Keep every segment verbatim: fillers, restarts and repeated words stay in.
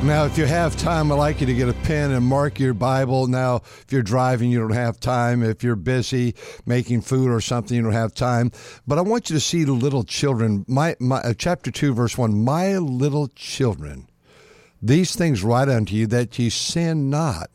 Now, if you have time, I'd like you to get a pen and mark your Bible. Now, if you're driving, you don't have time. If you're busy making food or something, you don't have time. But I want you to see the little children. My, my uh, chapter two, verse one, my little children, these things write unto you that ye sin not.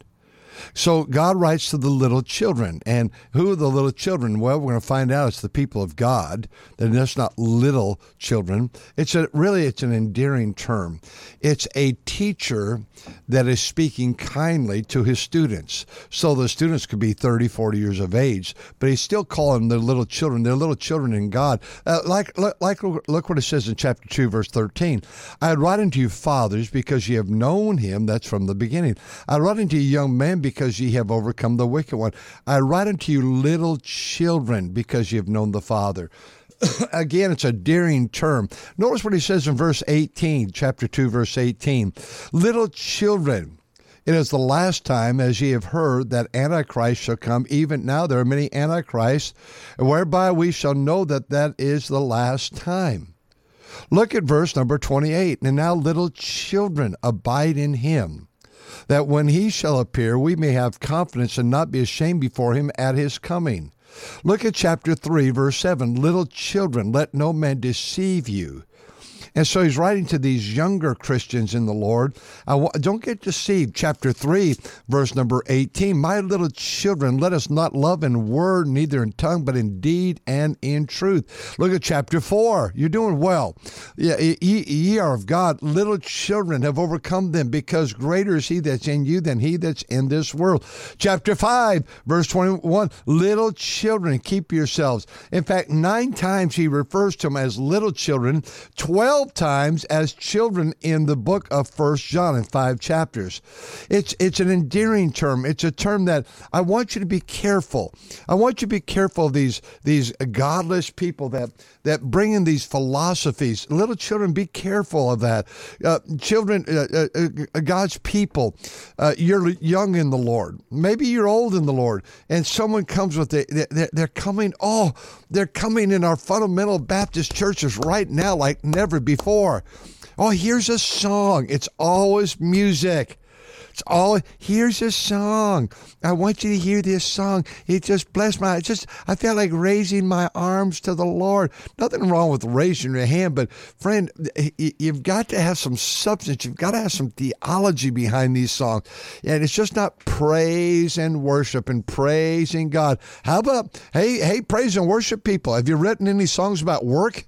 So God writes to the little children. And who are the little children? Well, we're going to find out it's the people of God. They're just not little children. It's a really, it's an endearing term. It's a teacher that is speaking kindly to his students. So the students could be thirty, forty years of age, but he's still calling them little children. They're little children in God. Uh, like, like, look what it says in chapter two, verse thirteen. I write unto you, fathers, because ye have known him. That's from the beginning. I write unto you, young men, because ye have overcome the wicked one. I write unto you, little children, because ye have known the Father. Again, it's a daring term. Notice what he says in verse eighteen, chapter two, verse eighteen. Little children, it is the last time, as ye have heard, that Antichrist shall come. Even now there are many Antichrists, whereby we shall know that that is the last time. Look at verse number twenty-eight. And now, little children, abide in him, that when he shall appear, we may have confidence and not be ashamed before him at his coming. Look at chapter three, verse seven. Little children, let no man deceive you. And so he's writing to these younger Christians in the Lord. I w- don't get deceived. Chapter three, verse number eighteen. My little children, let us not love in word, neither in tongue, but in deed and in truth. Look at chapter four. You're doing well. Yeah, ye, ye are of God. Little children have overcome them, because greater is he that's in you than he that's in this world. Chapter five, verse twenty-one. Little children, keep yourselves. In fact, nine times he refers to them as little children. Twelve times as children in the book of First John in five chapters. It's it's an endearing term. It's a term that I want you to be careful. I want you to be careful of these these godless people that that bring in these philosophies. Little children, be careful of that. Uh, children, uh, uh, God's people, uh, you're young in the Lord. Maybe you're old in the Lord, and someone comes with it. They're, they're coming. Oh, they're coming in our fundamental Baptist churches right now like never before. Before. Oh, here's a song. It's always music. It's all, here's a song. I want you to hear this song. It just blessed my, it just, I felt like raising my arms to the Lord. Nothing wrong with raising your hand, but friend, you've got to have some substance. You've got to have some theology behind these songs. And it's just not praise and worship and praising God. How about, hey, hey, praise and worship people. Have you written any songs about work?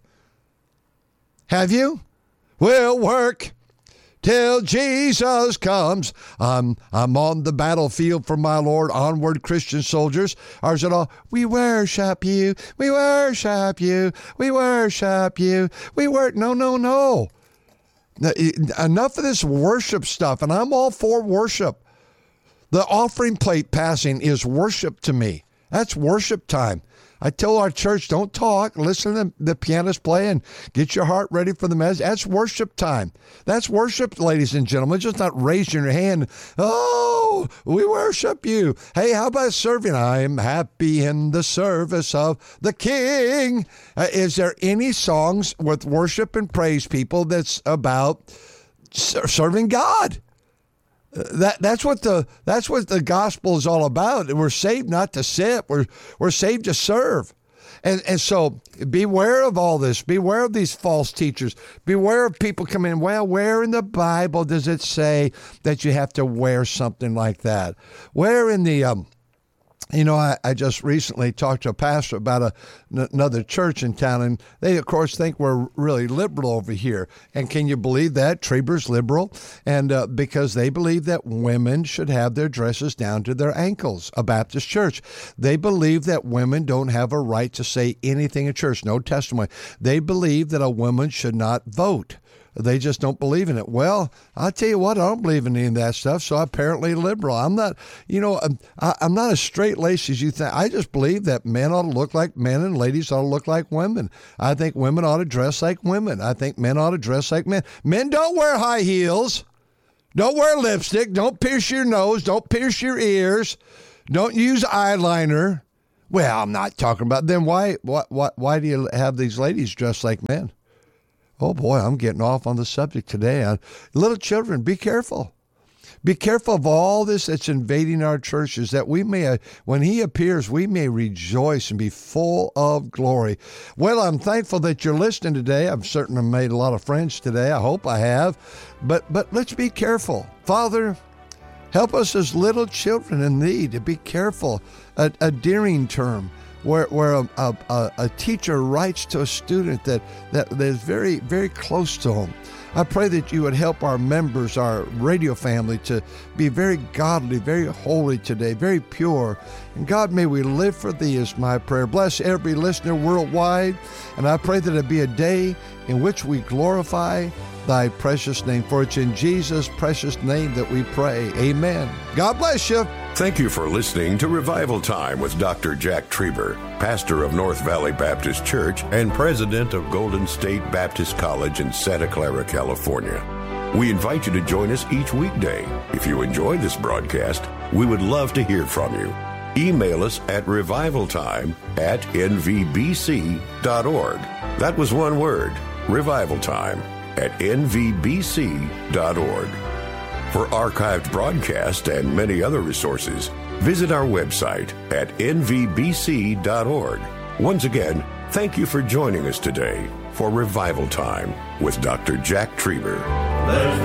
Have you? We'll work till Jesus comes. I'm, I'm on the battlefield for my Lord. Onward, Christian soldiers. Or is it all, we worship you, we worship you, we worship you, we work. No, no, no. Enough of this worship stuff, and I'm all for worship. The offering plate passing is worship to me. That's worship time. I tell our church, don't talk. Listen to the pianist play and get your heart ready for the message. That's worship time. That's worship, ladies and gentlemen. Just not raising your hand. Oh, we worship you. Hey, how about serving? I'm happy in the service of the King. Uh, is there any songs with worship and praise people that's about serving God? That that's what the that's what the gospel is all about. We're saved not to sit. We're we're saved to serve. And and so beware of all this. Beware of these false teachers. Beware of people coming in. Well, where in the Bible does it say that you have to wear something like that? Where in the um You know, I, I just recently talked to a pastor about a, n- another church in town, and they, of course, think we're really liberal over here. And can you believe that? Traber's liberal, and uh, because they believe that women should have their dresses down to their ankles, a Baptist church. They believe that women don't have a right to say anything in church, no testimony. They believe that a woman should not vote. They just don't believe in it. Well, I'll tell you what, I don't believe in any of that stuff, so I'm apparently liberal. I'm not, you know, I'm, I'm not as straight-laced as you think. I just believe that men ought to look like men and ladies ought to look like women. I think women ought to dress like women. I think men ought to dress like men. Men don't wear high heels. Don't wear lipstick. Don't pierce your nose. Don't pierce your ears. Don't use eyeliner. Well, I'm not talking about, then why, why, why, why do you have these ladies dressed like men? Oh boy, I'm getting off on the subject today. Uh, little children, be careful. Be careful of all this that's invading our churches, that we may, uh, when he appears, we may rejoice and be full of glory. Well, I'm thankful that you're listening today. I've certainly made a lot of friends today. I hope I have. But but let's be careful. Father, help us as little children in need to be careful. A, a daring term where where a, a, a teacher writes to a student that, that is very, very close to him. I pray that you would help our members, our radio family, to be very godly, very holy today, very pure. And God, may we live for thee is my prayer. Bless every listener worldwide. And I pray that it be a day in which we glorify thy precious name. For it's in Jesus' precious name that we pray. Amen. God bless you. Thank you for listening to Revival Time with Doctor Jack Trieber, pastor of North Valley Baptist Church and president of Golden State Baptist College in Santa Clara, California. We invite you to join us each weekday. If you enjoy this broadcast, we would love to hear from you. Email us at revivaltime at n v b c dot org. That was one word, revivaltime at n v b c dot org. For archived broadcasts and many other resources, visit our website at n v b c dot org. Once again, thank you for joining us today for Revival Time with Doctor Jack Trieber.